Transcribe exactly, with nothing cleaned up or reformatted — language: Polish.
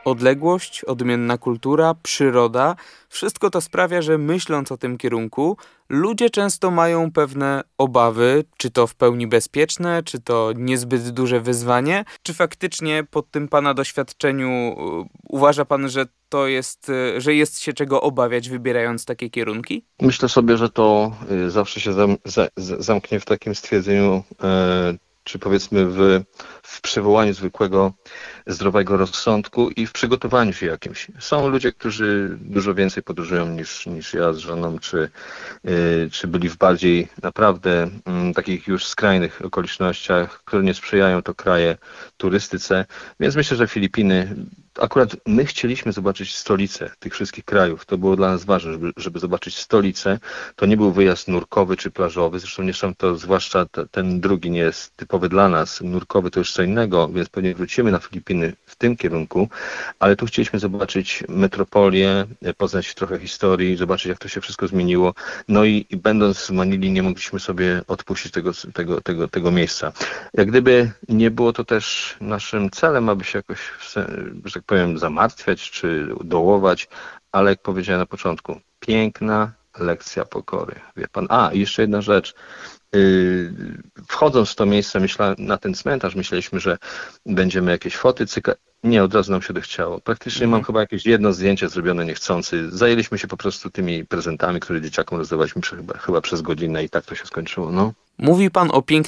Odległość, odmienna kultura, przyroda, wszystko to sprawia, że myśląc o tym kierunku, ludzie często mają pewne obawy, czy to w pełni bezpieczne, czy to niezbyt duże wyzwanie. Czy faktycznie po tym pana doświadczeniu y, uważa pan, że to jest, y, że jest się czego obawiać, wybierając takie kierunki? Myślę sobie, że to y, zawsze się zam, za, z- zamknie w takim stwierdzeniu, e, czy powiedzmy w, w przywołaniu zwykłego zdrowego rozsądku i w przygotowaniu się jakimś. Są ludzie, którzy dużo więcej podróżują niż, niż ja z żoną, czy, y, czy byli w bardziej naprawdę mm, takich już skrajnych okolicznościach, które nie sprzyjają to kraje turystyce. Więc myślę, że Filipiny, akurat my chcieliśmy zobaczyć stolicę tych wszystkich krajów. To było dla nas ważne, żeby, żeby zobaczyć stolicę. To nie był wyjazd nurkowy czy plażowy, zresztą nie są to, zwłaszcza te, ten drugi nie jest typowy dla nas. Nurkowy to już co innego, więc pewnie wrócimy na Filipiny w tym kierunku, ale tu chcieliśmy zobaczyć metropolię, poznać trochę historii, zobaczyć jak to się wszystko zmieniło. No i, i będąc w Manili nie mogliśmy sobie odpuścić tego, tego, tego, tego miejsca. Jak gdyby nie było to też naszym celem, aby się jakoś, że tak powiem, zamartwiać czy dołować, ale jak powiedziałem na początku, piękna lekcja pokory. Wie pan. A, i jeszcze jedna rzecz. Yy, Wchodząc w to miejsce, myśla, na ten cmentarz, myśleliśmy, że będziemy jakieś foty cykać. Nie, od razu nam się dochciało. Praktycznie mam chyba jakieś jedno zdjęcie zrobione niechcący. Zajęliśmy się po prostu tymi prezentami, które dzieciakom rozdawaliśmy przy- chyba, chyba przez godzinę i tak to się skończyło. No. Mówi pan o pięknej